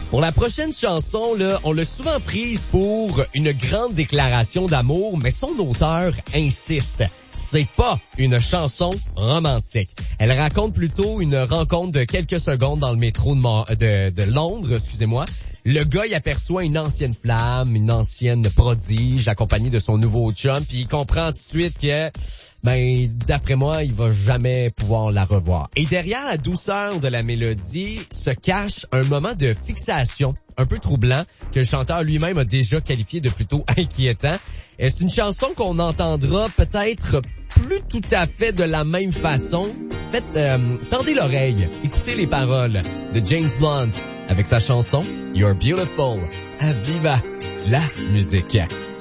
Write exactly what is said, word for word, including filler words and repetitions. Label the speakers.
Speaker 1: Pour la prochaine chanson, là, on l'a souvent prise pour une grande déclaration d'amour, mais son auteur insiste. C'est pas une chanson romantique. Elle raconte plutôt une rencontre de quelques secondes dans le métro de, Mon- de, de Londres, excusez-moi. Le gars, il aperçoit une ancienne flamme, une ancienne prodige, accompagnée de son nouveau chum, puis il comprend tout de suite que, ben, d'après moi, il va jamais pouvoir la revoir. Et derrière la douceur de la mélodie se cache un moment de fixation un peu troublant que le chanteur lui-même a déjà qualifié de plutôt inquiétant. Et c'est une chanson qu'on entendra peut-être plus tout à fait de la même façon. Faites, euh, tendez l'oreille, écoutez les paroles de James Blunt avec sa chanson You're Beautiful. À viva la musique.